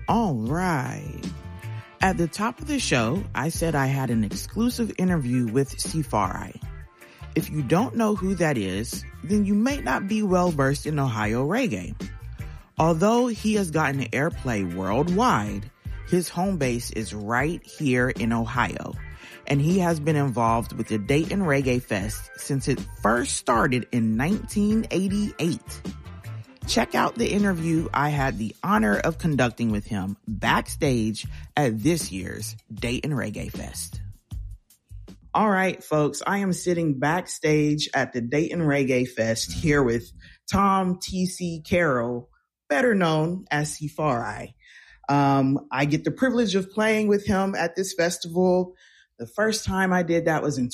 All right. At the top of the show, I said I had an exclusive interview with Safari. If you don't know who that is, then you may not be well versed in Ohio reggae. Although he has gotten airplay worldwide, his home base is right here in Ohio, and he has been involved with the Dayton Reggae Fest since it first started in 1988. Check out the interview I had the honor of conducting with him backstage at this year's Dayton Reggae Fest. All right, folks, I am sitting backstage at the Dayton Reggae Fest here with Tom T.C. Carroll, better known as Safari. I get the privilege of playing with him at this festival. The first time I did that was in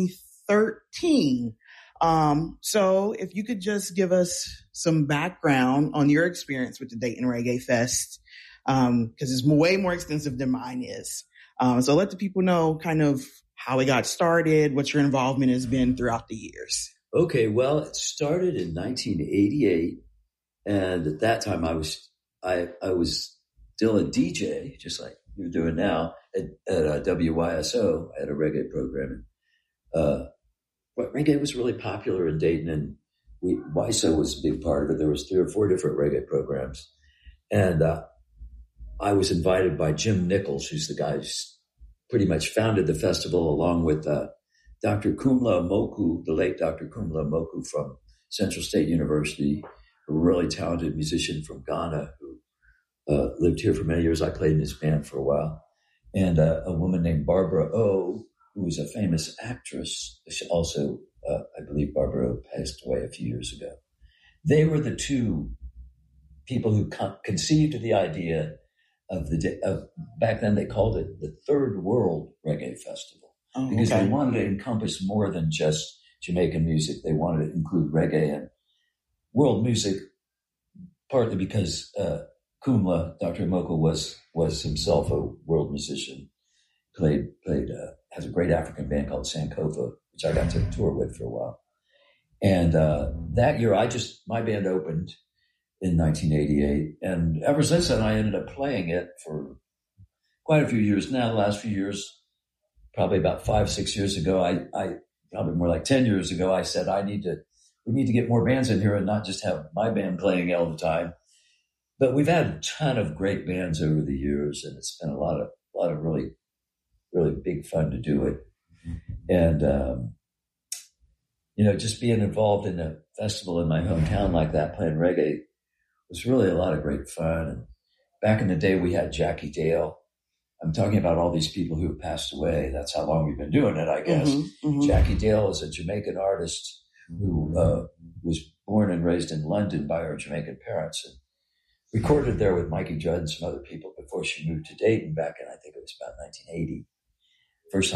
2013. So if you could just give us some background on your experience with the Dayton Reggae Fest, because it's way more extensive than mine is. So let the people know kind of how it got started, what your involvement has been throughout the years. Okay, well, it started in 1988, and at that time I was still a DJ, just like you're doing now at WYSO. I had a reggae program. But reggae was really popular in Dayton, and WYSO was a big part of it. There was 3 or 4 different reggae programs. And I was invited by Jim Nichols, who's the guy who's pretty much founded the festival, along with Dr. Kumla Moku, the late Dr. Kumla Moku from Central State University, a really talented musician from Ghana who lived here for many years. I played in his band for a while. And a woman named Barbara O, who was a famous actress. She also, I believe Barbara O passed away a few years ago. They were the 2 people who conceived the idea of back then they called it the Third World Reggae Festival. Because they wanted to encompass more than just Jamaican music. They wanted to include reggae and world music, partly because Kumla, Dr. Moku, was himself a world musician. Played has a great African band called Sankofa, which I got to tour with for a while. And that year, my band opened in 1988, and ever since then, I ended up playing it for quite a few years. Now, the last few years, probably about 5-6 years ago, I probably more like 10 years ago, I said we need to get more bands in here and not just have my band playing all the time. But we've had a ton of great bands over the years, and it's been a lot of really, really big fun to do it. And, just being involved in a festival in my hometown like that, playing reggae, was really a lot of great fun. And back in the day, we had Jackie Dale. I'm talking about all these people who have passed away. That's how long we've been doing it, I guess. Jackie Dale is a Jamaican artist who was born and raised in London by her Jamaican parents, and recorded there with Mikey Judd and some other people before she moved to Dayton back in, I think it was about 1980. First time